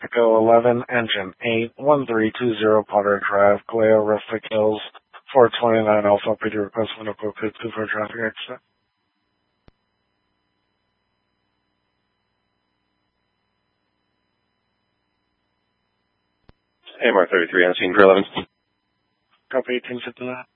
Echo 11, engine 81320 Potter Drive, Galeo, Riffic Hills, 429 Alpha, PD request medical code 2 for traffic accident. AMR 33 on scene for 11. Copy 1859.